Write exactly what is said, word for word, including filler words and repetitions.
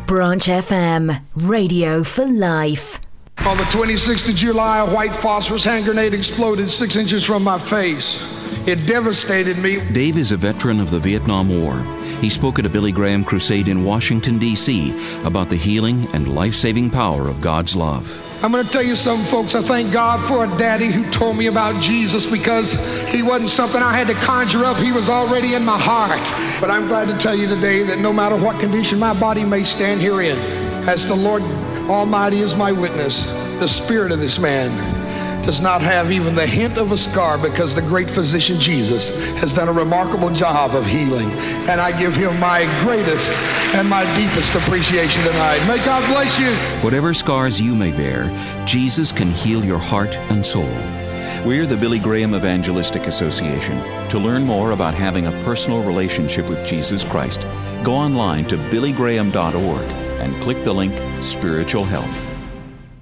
Branch F M, radio for life. On the twenty-sixth of July, a white phosphorus hand grenade exploded six inches from my face. It devastated me. Dave is a veteran of the Vietnam War. He spoke at a Billy Graham crusade in Washington, D C about the healing and life-saving power of God's love. I'm going to tell you something, folks. I thank God for a daddy who told me about Jesus, because he wasn't something I had to conjure up. He was already in my heart. But I'm glad to tell you today that no matter what condition my body may stand herein, as the Lord Almighty is my witness, the spirit of this man does not have even the hint of a scar, because the great physician Jesus has done a remarkable job of healing. And I give him my greatest and my deepest appreciation tonight. May God bless you. Whatever scars you may bear, Jesus can heal your heart and soul. We're the Billy Graham Evangelistic Association. To learn more about having a personal relationship with Jesus Christ, go online to billy graham dot org and click the link Spiritual Help.